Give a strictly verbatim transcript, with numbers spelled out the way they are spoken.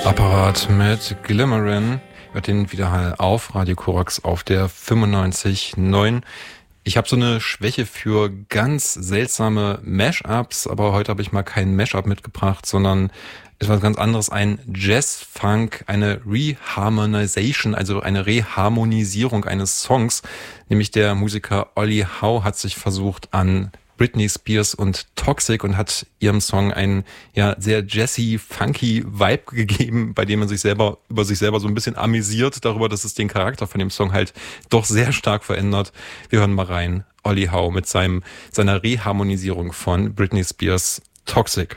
Apparat mit Glimmerin. Hört den Widerhall auf Radio Korax auf der fünfundneunzig Komma neun. Ich habe so eine Schwäche für ganz seltsame Mashups, aber heute habe ich mal kein Mashup mitgebracht, sondern etwas ganz anderes, ein Jazz-Funk, eine Reharmonization, also eine Reharmonisierung eines Songs. Nämlich der Musiker Olli Howe hat sich versucht an Britney Spears und Toxic und hat ihrem Song einen ja sehr jazzy, funky Vibe gegeben, bei dem man sich selber über sich selber so ein bisschen amüsiert darüber, dass es den Charakter von dem Song halt doch sehr stark verändert. Wir hören mal rein. Olli Howe mit seinem seiner Reharmonisierung von Britney Spears Toxic.